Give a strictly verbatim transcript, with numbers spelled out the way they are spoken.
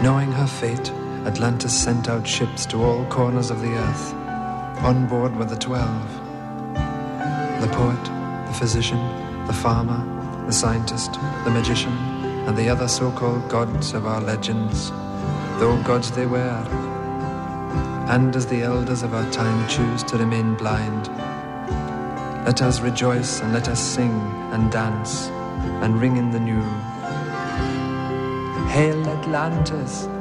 Knowing her fate, Atlantis sent out ships to all corners of the earth. On board were the twelve. The poet, the physician, the farmer, the scientist, the magician, and the other so-called gods of our legends, though gods they were. And as the elders of our time choose to remain blind, let us rejoice and let us sing and dance and ring in the new. Hail Atlantis!